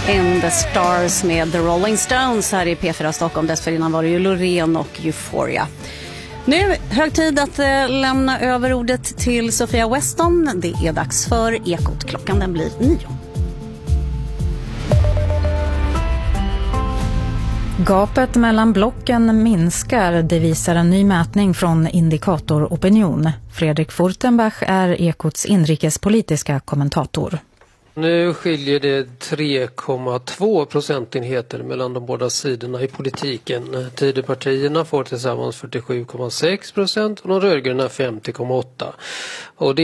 In the Stars med The Rolling Stones här i P4 Stockholm. Dessförinnan var det ju Loreen och Euphoria. Nu hög tid att lämna över ordet till Sofia Weston. Det är dags för Ekot. Klockan den blir 9. Gapet mellan blocken minskar, det visar en ny mätning från Indikator Opinion. Fredrik Furtenbach är Ekots inrikespolitiska kommentator. Nu skiljer det 3,2 procentenheter mellan de båda sidorna i politiken. Tidöpartierna får tillsammans 47,6% och de rödgröna 50,8%. Och det